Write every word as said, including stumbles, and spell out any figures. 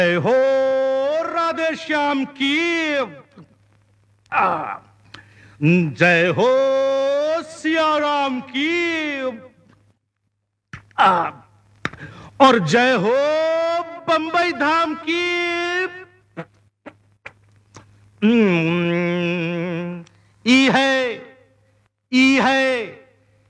जय हो राधे श्याम की, आ, जय हो सिया राम की, आ, और जय हो बंबई धाम की। ई है, ई है